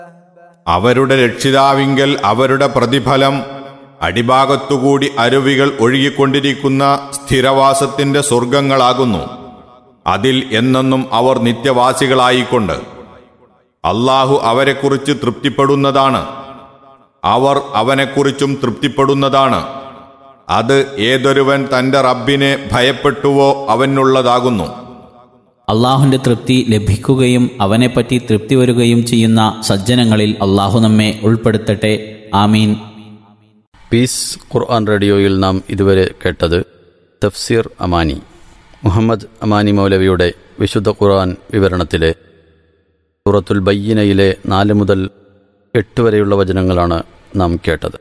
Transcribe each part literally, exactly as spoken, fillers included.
അവരുടെ രക്ഷിതാവിങ്കൽ അവരുടെ പ്രതിഫലം അടിഭാഗത്തുകൂടി അരുവികൾ ഒഴുകിക്കൊണ്ടിരിക്കുന്ന സ്ഥിരവാസത്തിന്റെ സ്വർഗങ്ങളാകുന്നു. അതിൽ എന്നെന്നും അവർ നിത്യവാസികളായിക്കൊണ്ട് അല്ലാഹു അവരെക്കുറിച്ച് തൃപ്തിപ്പെടുന്നതാണ്, അവർ അവനെക്കുറിച്ചും തൃപ്തിപ്പെടുന്നതാണ്. അത് ഏതൊരുവൻ തന്റെ റബ്ബിനെ ഭയപ്പെട്ടുവോ അവനുള്ളതാകുന്നു. അള്ളാഹുവിന്റെ തൃപ്തി ലഭിക്കുകയും അവനെപ്പറ്റി തൃപ്തി വരുകയും ചെയ്യുന്ന സജ്ജനങ്ങളിൽ അള്ളാഹു നമ്മെ ഉൾപ്പെടുത്തട്ടെ. ആമീൻ. പീസ് ഖുർആൻ റേഡിയോയിൽ നാം ഇതുവരെ കേട്ടത് തഫ്സീർ അമാനി, മുഹമ്മദ് അമാനി മൗലവിയുടെ വിശുദ്ധ ഖുർആൻ വിവരണത്തിലെ സൂറത്തുൽ ബയ്യിനയിലെ നാല് മുതൽ എട്ട് വരെയുള്ള വചനങ്ങളാണ് നാം കേട്ടത്.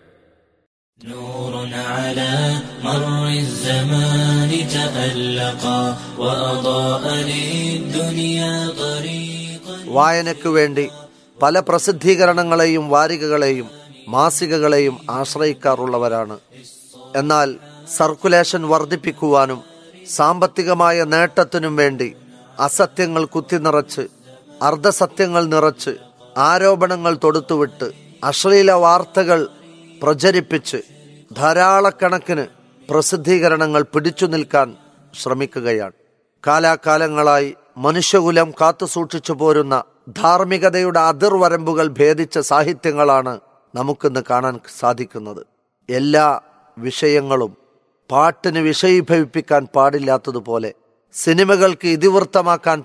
വായനയ്ക്കു വേണ്ടി പല പ്രസിദ്ധീകരണങ്ങളെയും വാരികകളെയും മാസികകളെയും ആശ്രയിക്കാറുള്ളവരാണ്. എന്നാൽ സർക്കുലേഷൻ വർദ്ധിപ്പിക്കുവാനും സാമ്പത്തികമായ നേട്ടത്തിനും വേണ്ടി അസത്യങ്ങൾ കുത്തിനിറച്ച്, അർദ്ധസത്യങ്ങൾ നിറച്ച്, ആരോപണങ്ങൾ തൊടുത്തുവിട്ട്, അശ്ലീല വാർത്തകൾ പ്രചരിപ്പിച്ച് ധാരാളക്കണക്കിന് പ്രസിദ്ധീകരണങ്ങൾ പിടിച്ചു നിൽക്കാൻ ശ്രമിക്കുകയാണ്. കാലാകാലങ്ങളായി മനുഷ്യകുലം കാത്തുസൂക്ഷിച്ചു പോരുന്ന ധാർമ്മികതയുടെ അതിർവരമ്പുകൾ ഭേദിച്ച സാഹിത്യങ്ങളാണ് നമുക്കിന്ന് കാണാൻ സാധിക്കുന്നത്. എല്ലാ വിഷയങ്ങളും പാട്ടിന് വിഷയീഭവിപ്പിക്കാൻ പാടില്ലാത്തതുപോലെ, സിനിമകൾക്ക് ഇതിവൃത്തമാക്കാൻ